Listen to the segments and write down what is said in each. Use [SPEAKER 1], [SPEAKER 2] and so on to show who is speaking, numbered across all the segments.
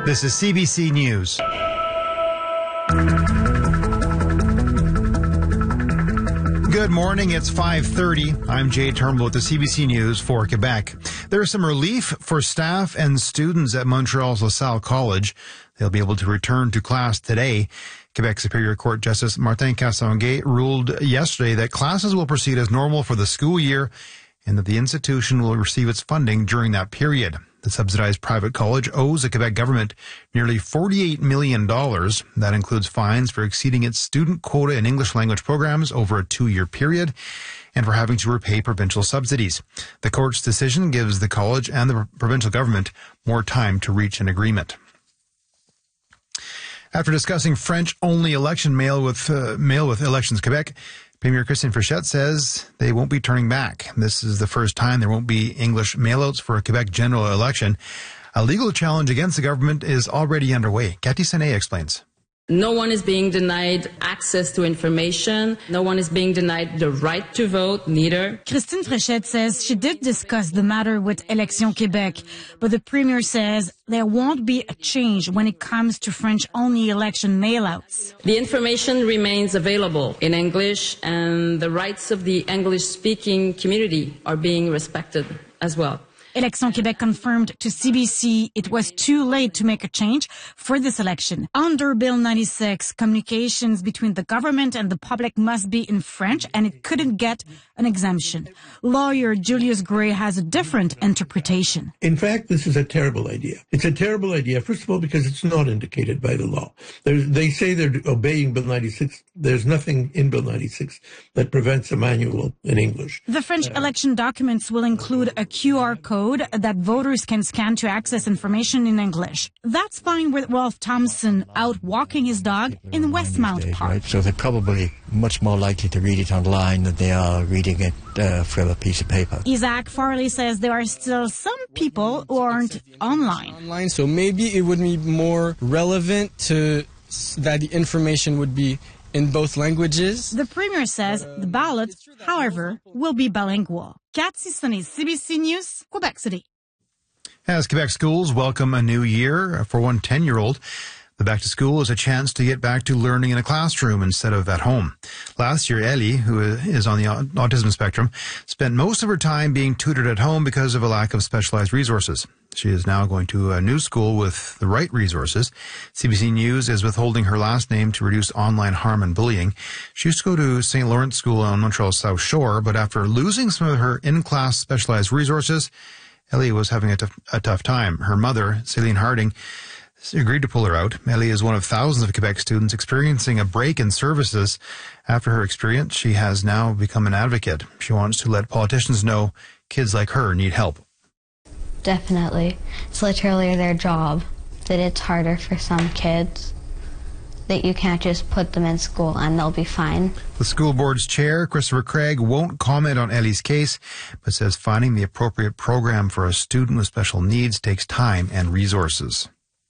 [SPEAKER 1] This is CBC News. Good morning. It's 5:30. I'm Jay Turnbull with the CBC News for Quebec. There's some relief for staff and students at Montreal's LaSalle College. They'll be able to return to class today. Quebec Superior Court Justice Martin Castonguay ruled yesterday that classes will proceed as normal for the school year and that the institution will receive its funding during that period. The subsidized private college owes the Quebec government nearly $48 million. That includes fines for exceeding its student quota in English language programs over a 2-year period and for having to repay provincial subsidies. The court's decision gives the college and the provincial government more time to reach an agreement. After discussing French-only election mail with Elections Quebec, Premier Christian Frechette says they won't be turning back. This is the first time there won't be English mailouts for a Quebec general election. A legal challenge against the government is already underway. Cathy Senet explains.
[SPEAKER 2] No one is being denied access to information. No one is being denied the right to vote, neither.
[SPEAKER 3] Christine Frechette says she did discuss the matter with Elections Quebec, but the Premier says there won't be a change when it comes to French-only election mailouts.
[SPEAKER 2] The information remains available in English, and the rights of the English-speaking community are being respected as well.
[SPEAKER 3] Elections Quebec confirmed to CBC it was too late to make a change for this election. Under Bill 96, communications between the government and the public must be in French, and it couldn't get an exemption. Lawyer Julius Gray has a different interpretation.
[SPEAKER 4] In fact, this is a terrible idea. It's a terrible idea, first of all, because it's not indicated by the law. They say they're obeying Bill 96. There's nothing in Bill 96 that prevents a manual in English.
[SPEAKER 3] The French election documents will include a QR code that voters can scan to access information in English. That's fine with Rolf Thompson out walking his dog in Westmount Park.
[SPEAKER 5] Right? So they're probably much more likely to read it online than they are reading it from a piece of paper.
[SPEAKER 3] Isaac Farley says there are still some people who aren't online.
[SPEAKER 6] So maybe it would be more relevant to that the information would be in both languages.
[SPEAKER 3] The Premier says the ballot, however, will be bilingual. Cathy Senet, CBC News, Quebec City.
[SPEAKER 1] As Quebec schools welcome a new year for one 10-year-old, the back to school is a chance to get back to learning in a classroom instead of at home. Last year, Ellie, who is on the autism spectrum, spent most of her time being tutored at home because of a lack of specialized resources. She is now going to a new school with the right resources. CBC News is withholding her last name to reduce online harm and bullying. She used to go to St. Lawrence School on Montreal's South Shore, but after losing some of her in-class specialized resources, Ellie was having a tough time. Her mother, Celine Harding, agreed to pull her out. Ellie is one of thousands of Quebec students experiencing a break in services. After her experience, she has now become an advocate. She wants to let politicians know kids like her need help.
[SPEAKER 7] Definitely. It's literally their job, that it's harder for some kids, that you can't just put them in school and they'll be fine.
[SPEAKER 1] The school board's chair, Christopher Craig, won't comment on Ellie's case, but says finding the appropriate program for a student with special needs takes time and resources.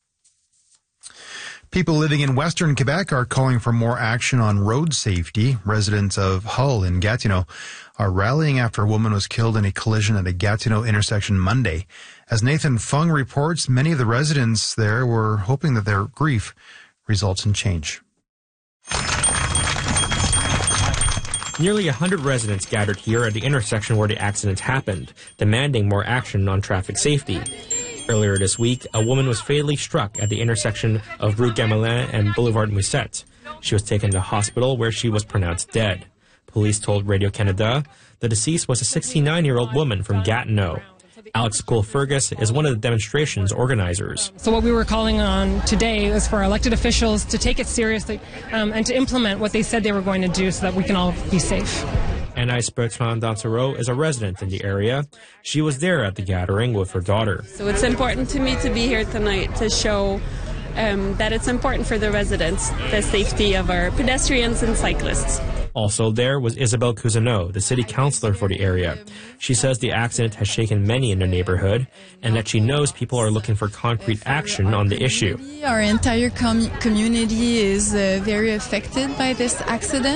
[SPEAKER 1] People living in Western Quebec are calling for more action on road safety. Residents of Hull in Gatineau are rallying after a woman was killed in a collision at a Gatineau intersection Monday. As Nathan Fung reports, many of the residents there were hoping that their grief results in change.
[SPEAKER 8] Nearly 100 residents gathered here at the intersection where the accident happened, demanding more action on traffic safety. Earlier this week, a woman was fatally struck at the intersection of Rue Gamelin and Boulevard Musette. She was taken to hospital where she was pronounced dead. Police told Radio-Canada the deceased was a 69-year-old woman from Gatineau. Alex Cole-Fergus is one of the demonstration's organizers.
[SPEAKER 9] So what we were calling on today is for elected officials to take it seriously and to implement what they said they were going to do so that we can all be safe.
[SPEAKER 8] Anaïs Bertrand-Dansereau is a resident in the area. She was there at the gathering with her daughter.
[SPEAKER 10] So it's important to me to be here tonight to show that it's important for the residents, the safety of our pedestrians and cyclists.
[SPEAKER 8] Also there was Isabelle Cousineau, the city councillor for the area. She says the accident has shaken many in the neighborhood and that she knows people are looking for concrete action on the issue.
[SPEAKER 11] Our entire community is very affected by this accident.